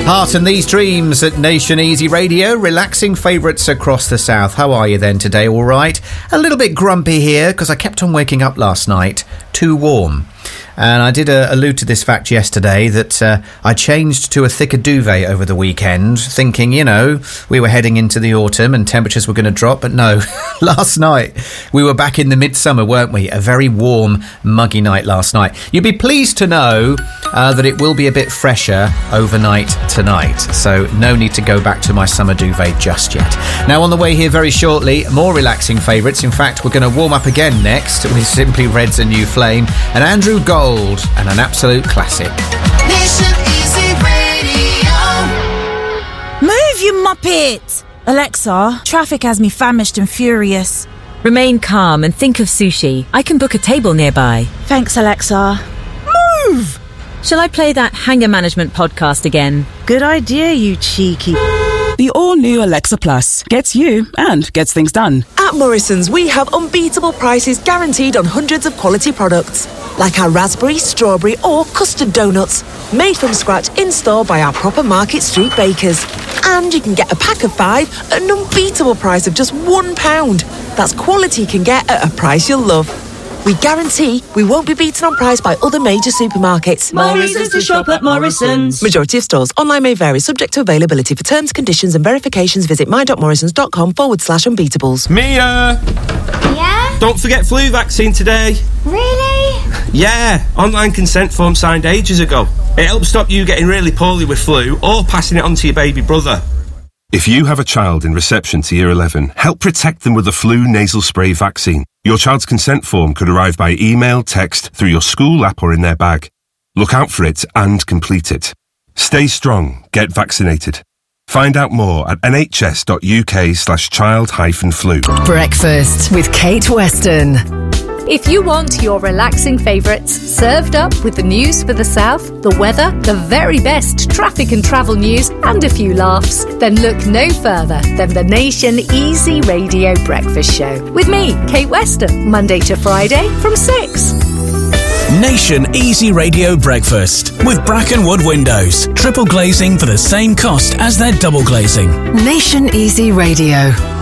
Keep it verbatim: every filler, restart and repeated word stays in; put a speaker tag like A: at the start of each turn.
A: Heart and These Dreams at Nation Easy Radio, relaxing favourites across the south. How are you then today? All right? A little bit grumpy here because I kept on waking up last night too warm. And I did uh, allude to this fact yesterday that uh, I changed to a thicker duvet over the weekend, thinking, you know, we were heading into the autumn and temperatures were going to drop. But no, last night we were back in the midsummer, weren't we? A very warm, muggy night last night. You'd be pleased to know uh, that it will be a bit fresher overnight tonight. So no need to go back to my summer duvet just yet. Now, on the way here very shortly, more relaxing favourites. In fact, we're going to warm up again next with Simply Red's A New Flame and Andrew Gold and an absolute classic.
B: Nation Easy Radio.
C: Move, you muppet! Alexa, traffic has me famished and furious.
D: Remain calm and think of sushi. I can book a table nearby.
C: Thanks, Alexa. Move!
D: Shall I play that Hanger Management podcast again?
C: Good idea, you cheeky...
E: The all-new Alexa Plus gets you and gets things done.
F: At Morrison's, we have unbeatable prices guaranteed on hundreds of quality products. Like our raspberry, strawberry or custard donuts. Made from scratch in-store by our proper Market Street bakers. And you can get a pack of five at an unbeatable price of just one pound. That's quality you can get at a price you'll love. We guarantee we won't be beaten on price by other major supermarkets.
B: More reasons to shop at Morrison's.
F: Majority of stores. Online may vary, subject to availability. For terms, conditions and verifications, visit my.morrisons.com forward slash unbeatables.
G: Mia!
H: Yeah?
G: Don't forget flu vaccine today.
H: Really?
G: Yeah, online consent form signed ages ago. It helps stop you getting really poorly with flu or passing it on to your baby brother.
I: If you have a child in reception to year eleven, help protect them with the flu nasal spray vaccine. Your child's consent form could arrive by email, text, through your school app or in their bag. Look out for it and complete it. Stay strong. Get vaccinated. Find out more at nhs.uk slash child hyphen flu.
J: Breakfast with Kate Weston.
K: If you want your relaxing favourites served up with the news for the south, the weather, the very best traffic and travel news, and a few laughs, then look no further than the Nation Easy Radio Breakfast Show. With me, Kate Weston, Monday to Friday from six.
L: Nation Easy Radio Breakfast with Brackenwood Windows. Triple glazing for the same cost as their double glazing.
J: Nation Easy Radio.